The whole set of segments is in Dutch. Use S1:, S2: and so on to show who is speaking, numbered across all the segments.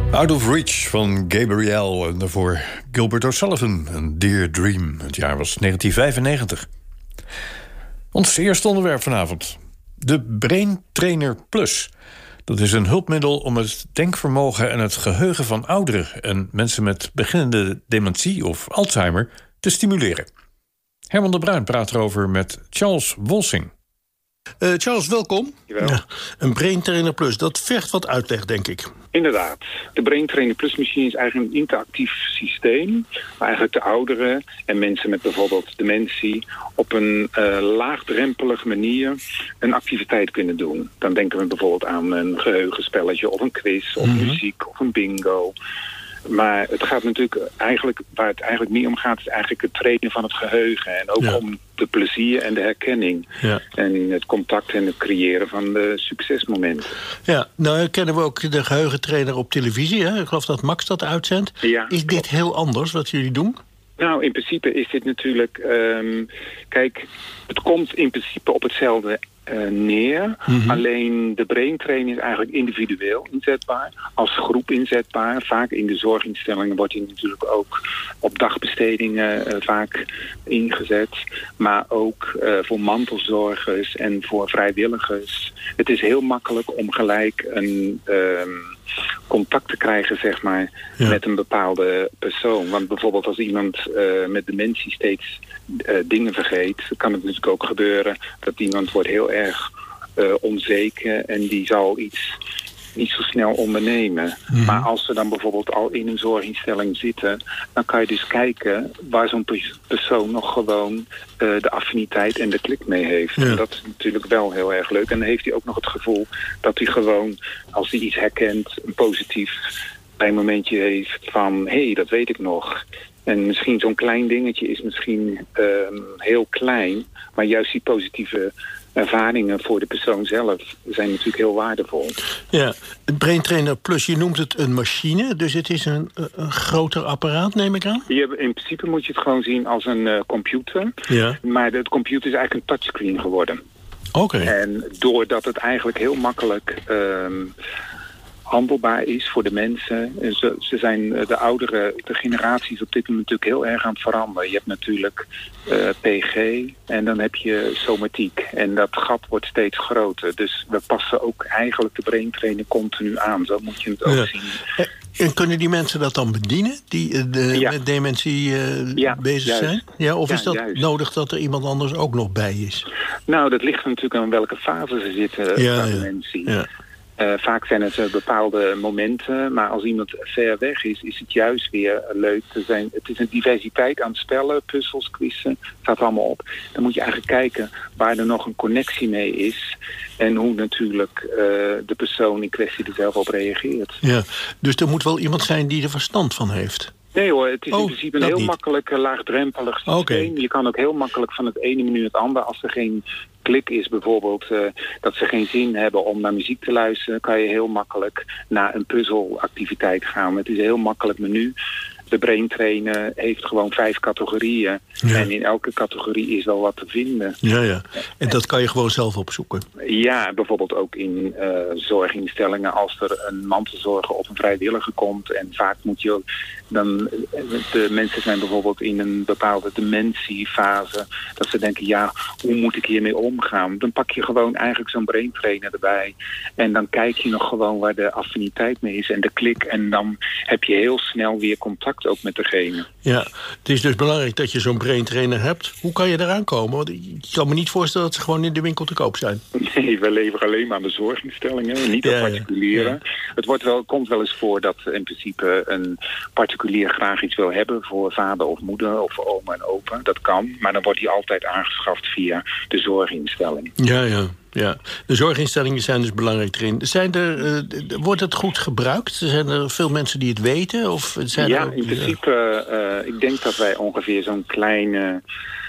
S1: Out of Reach van Gabrielle en daarvoor Gilbert O'Sullivan, een Dear Dream. Het jaar was 1995. Ons eerste onderwerp vanavond. De Brain Trainer Plus. Dat is een hulpmiddel om het denkvermogen en het geheugen van ouderen en mensen met beginnende dementie of Alzheimer te stimuleren. Herman de Bruin praat erover met Charles Wolsing.
S2: Charles, welkom. Ja, een Brain Trainer Plus, dat vergt wat uitleg, denk ik.
S3: Inderdaad. De Brain Trainer Plus machine is eigenlijk een interactief systeem, waar eigenlijk de ouderen en mensen met bijvoorbeeld dementie op een laagdrempelige manier een activiteit kunnen doen. Dan denken we bijvoorbeeld aan een geheugenspelletje of een quiz of muziek of een bingo. Maar het gaat natuurlijk eigenlijk, waar het eigenlijk meer om gaat, is eigenlijk het trainen van het geheugen. En ook om de plezier en de herkenning. Ja. En het contact en het creëren van de succesmomenten.
S2: Ja, nou kennen we ook de geheugentrainer op televisie. Hè? Ik geloof dat Max dat uitzendt. Ja, is dit heel anders wat jullie doen?
S3: Nou, in principe is dit natuurlijk... kijk, het komt in principe op hetzelfde neer. Alleen de brain training is eigenlijk individueel inzetbaar. Als groep inzetbaar. Vaak in de zorginstellingen wordt hij natuurlijk ook op dagbestedingen vaak ingezet. Maar ook voor mantelzorgers en voor vrijwilligers. Het is heel makkelijk om gelijk een contact te krijgen, zeg maar, met een bepaalde persoon. Want bijvoorbeeld als iemand met dementie steeds dingen vergeet, kan het natuurlijk ook gebeuren dat iemand wordt heel erg onzeker en die zal iets niet zo snel ondernemen. Maar als ze dan bijvoorbeeld al in een zorginstelling zitten, dan kan je dus kijken waar zo'n persoon nog gewoon de affiniteit en de klik mee heeft. En dat is natuurlijk wel heel erg leuk. En dan heeft hij ook nog het gevoel dat hij gewoon, als hij iets herkent, een positief momentje heeft van, hé, dat weet ik nog. En misschien zo'n klein dingetje is misschien heel klein, maar juist die positieve ervaringen voor de persoon zelf zijn natuurlijk heel waardevol. Ja,
S2: het Brain Trainer Plus, je noemt het een machine, dus het is een groter apparaat, neem ik aan?
S3: In principe moet je het gewoon zien als een computer. Ja. Maar de computer is eigenlijk een touchscreen geworden.
S2: Oké.
S3: En doordat het eigenlijk heel makkelijk handelbaar is voor de mensen. Ze zijn de oudere, de generaties op dit moment natuurlijk heel erg aan het veranderen. Je hebt natuurlijk PG en dan heb je somatiek. En dat gat wordt steeds groter. Dus we passen ook eigenlijk de brain training continu aan. Zo moet je het ook zien.
S2: En kunnen die mensen dat dan bedienen, die met dementie bezig zijn? Ja, of is dat nodig dat er iemand anders ook nog bij is?
S3: Nou, dat ligt natuurlijk aan welke fase ze zitten qua dementie. Ja. Vaak zijn het bepaalde momenten, maar als iemand ver weg is het juist weer leuk te zijn. Het is een diversiteit aan spellen, puzzels, quizzen, staat allemaal op. Dan moet je eigenlijk kijken waar er nog een connectie mee is en hoe natuurlijk de persoon in kwestie er zelf op reageert.
S2: Ja, dus er moet wel iemand zijn die er verstand van heeft.
S3: Nee hoor, het is in principe een heel makkelijk laagdrempelig systeem. Okay. Je kan ook heel makkelijk van het ene menu het andere, als er geen klik is bijvoorbeeld, dat ze geen zin hebben om naar muziek te luisteren, kan je heel makkelijk naar een puzzelactiviteit gaan. Het is een heel makkelijk menu. De brain trainer heeft gewoon 5 categorieën. Ja. En in elke categorie is wel wat te vinden.
S2: Ja. En dat kan je gewoon zelf opzoeken?
S3: Ja, bijvoorbeeld ook in zorginstellingen als er een mantelzorger of een vrijwilliger komt. En vaak moet je dan, de mensen zijn bijvoorbeeld in een bepaalde dementiefase, dat ze denken, ja, hoe moet ik hiermee omgaan? Dan pak je gewoon eigenlijk zo'n brain trainer erbij. En dan kijk je nog gewoon waar de affiniteit mee is en de klik. En dan heb je heel snel weer contact ook met degene.
S2: Ja, het is dus belangrijk dat je zo'n brain trainer hebt. Hoe kan je eraan komen? Want ik kan me niet voorstellen dat ze gewoon in de winkel te koop zijn.
S3: Nee, we leveren alleen maar aan de zorginstellingen, niet aan particulieren. Ja. Het komt wel eens voor dat in principe een particulier graag iets wil hebben voor vader of moeder of oma en opa. Dat kan, maar dan wordt die altijd aangeschaft via de zorginstelling.
S2: Ja, de zorginstellingen zijn dus belangrijk erin. Wordt het goed gebruikt? Zijn er veel mensen die het weten? Of zijn
S3: in principe, ik denk dat wij ongeveer zo'n kleine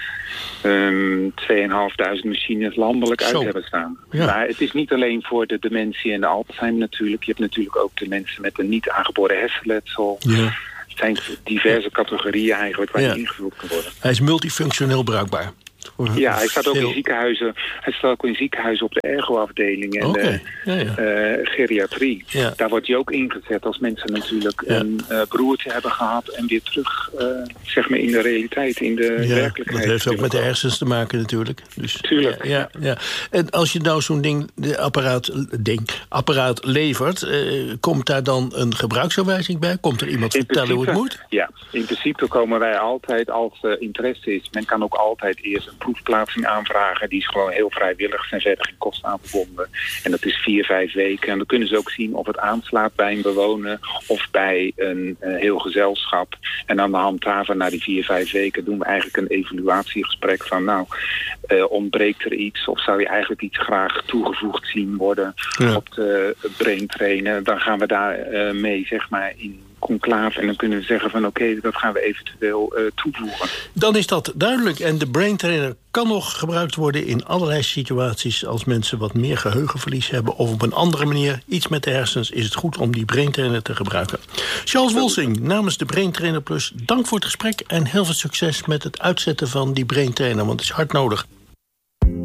S3: 2.500 machines landelijk uit hebben staan. Ja. Maar het is niet alleen voor de dementie en de Alzheimer natuurlijk. Je hebt natuurlijk ook de mensen met een niet aangeboren hersenletsel. Ja. Het zijn diverse categorieën eigenlijk waar die ingevuld kan worden.
S2: Hij is multifunctioneel bruikbaar.
S3: Ja, hij staat ook in ziekenhuizen. Hij staat ook in ziekenhuizen op de ergo-afdeling en geriatrie. Ja. Daar wordt hij ook ingezet als mensen natuurlijk een broertje hebben gehad en weer terug, zeg maar, in de realiteit, in de werkelijkheid.
S2: Dat heeft ook met de hersens te maken natuurlijk. Dus,
S3: tuurlijk.
S2: Ja. En als je nou zo'n apparaat levert, komt daar dan een gebruiksaanwijzing bij? Komt er iemand vertellen hoe het moet?
S3: Ja, in principe komen wij altijd, als interesse is, men kan ook altijd eerst een proefplaatsing aanvragen. Die is gewoon heel vrijwillig, zijn verder geen kosten aan verbonden. En dat is 4-5 weken. En dan kunnen ze ook zien of het aanslaat bij een bewoner of bij een heel gezelschap. En aan de hand daarvan, na die 4-5 weken, doen we eigenlijk een evaluatiegesprek van, ontbreekt er iets of zou je eigenlijk iets graag toegevoegd zien worden op de brain trainen. Dan gaan we daar mee, zeg maar, in conclave en dan kunnen we zeggen van oké, dat gaan we eventueel toevoegen.
S2: Dan is dat duidelijk. En de brain trainer kan nog gebruikt worden in allerlei situaties als mensen wat meer geheugenverlies hebben of op een andere manier iets met de hersens, is het goed om die brain trainer te gebruiken. Charles Wolsing namens de Brain Trainer Plus, dank voor het gesprek en heel veel succes met het uitzetten van die brain trainer, want het is hard nodig.